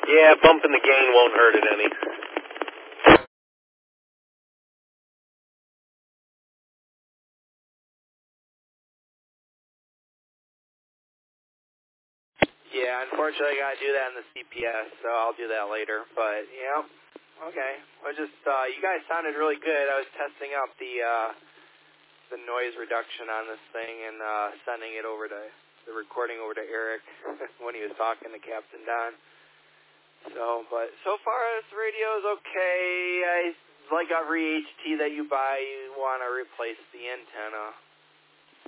Yeah, bumping the gain won't hurt it any. Yeah, unfortunately I gotta do that in the CPS, so I'll do that later. But yeah, okay. Well, just you guys sounded really good. I was testing out the noise reduction on this thing and sending it over to the recording over to Eric when he was talking to Captain Don. So, but so far this radio is okay. Like every HT that you buy, you want to replace the antenna.